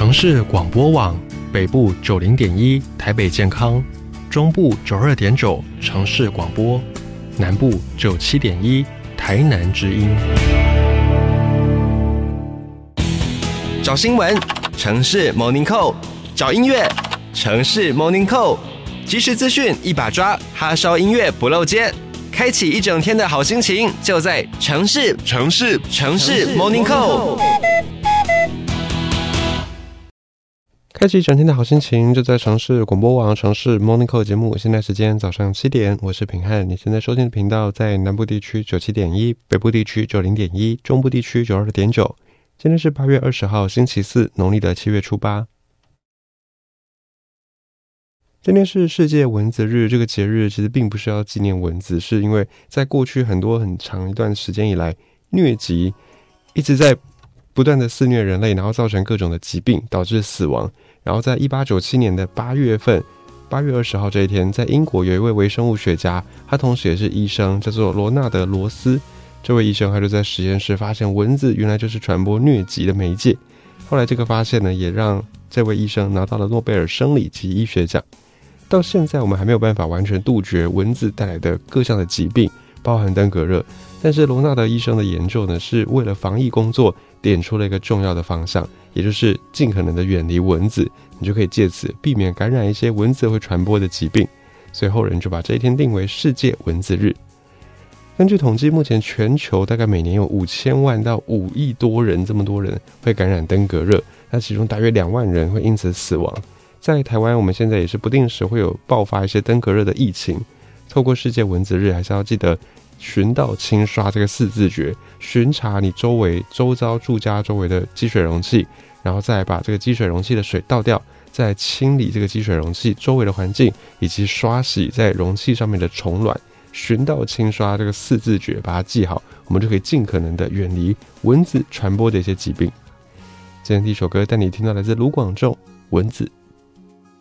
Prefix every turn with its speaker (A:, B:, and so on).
A: 城市广播网北部90.1台北健康，中部92.9城市广播，南部97.1台南之音。
B: 找新闻，城市 Morning Call； 找音乐，城市 Morning Call。即时资讯一把抓，哈烧音乐不漏接，开启一整天的好心情，就在城市 Morning Call。
A: 开启一整天的好心情，就在城市广播网城市 Morning Call 节目。现在时间早上7点，我是品汉。你现在收听的频道在南部地区97.1，北部地区90.1，中部地区92.9。今天是8月20号，星期四，农历的7月初8。今天是世界蚊子日，这个节日其实并不是要纪念蚊子，是因为在过去很长一段时间以来，疟疾一直在不断的肆虐人类，然后造成各种的疾病，导致死亡。然后在1897年的8月份，8月20号这一天，在英国有一位微生物学家，他同时也是医生，叫做罗纳德·罗斯。这位医生他就在实验室发现蚊子原来就是传播疟疾的媒介。后来这个发现呢，也让这位医生拿到了诺贝尔生理及医学奖。到现在我们还没有办法完全杜绝蚊子带来的各项的疾病，包含登革热。但是罗纳德医生的研究呢，是为了防疫工作点出了一个重要的方向，也就是尽可能的远离蚊子，你就可以借此避免感染一些蚊子会传播的疾病。所以后人就把这一天定为世界蚊子日。根据统计，目前全球大概每年有5000万到5亿多人，这么多人会感染登革热，那其中大约2万人会因此死亡。在台湾，我们现在也是不定时会有爆发一些登革热的疫情。透过世界蚊子日，还是要记得巡倒清刷这个4字诀，巡查你周遭住家周围的积水容器，然后再把这个积水容器的水倒掉，再清理这个积水容器周围的环境，以及刷洗在容器上面的虫卵。巡倒清刷这个4字诀把它记好，我们就可以尽可能的远离蚊子传播的一些疾病。今天第一首歌带你听到来自卢广仲《蚊子》。